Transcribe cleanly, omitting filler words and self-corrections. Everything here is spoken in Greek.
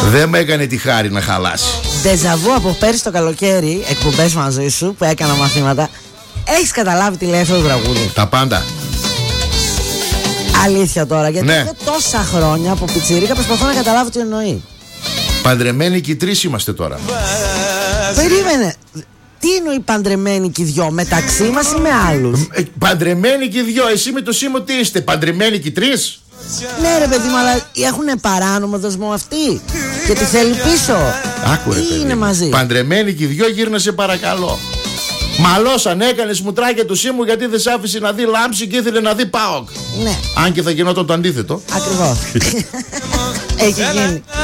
Δεν με έκανε τη χάρη να χαλάσει. Ντεζαβού από πέρσι το καλοκαίρι, εκπομπές μαζί σου που έκανα μαθήματα. Έχεις καταλάβει τι λέει αυτό το τραγούδι? Τα πάντα. Αλήθεια τώρα, γιατί ναι. έχω τόσα χρόνια από πιτσιρίκα προσπαθώ να καταλάβω τι εννοεί. Παντρεμένοι και οι τρεις είμαστε τώρα. Περίμενε. Τι εννοεί παντρεμένοι και οι δυο, μεταξύ μας ή με άλλους? Παντρεμένοι και οι δυο, εσύ με το Σίμω τι είστε, παντρεμένοι και οι τρεις? Ναι ρε παιδί μου, αλλά έχουν παράνομο δεσμό αυτοί και τη θέλει πίσω. Άκου ρε παιδί, είναι μαζί. Παντρεμένοι και οι δυο, γύρνα σε παρακαλώ. Μαλώσαν, έκανες μουτράκια του Σίμου γιατί δεν σ' άφησε να δει Λάμψη και ήθελε να δει ΠΑΟΚ. Ναι. Αν και θα γινόταν το αντίθετο. Ακριβώς. Έχει γίνει.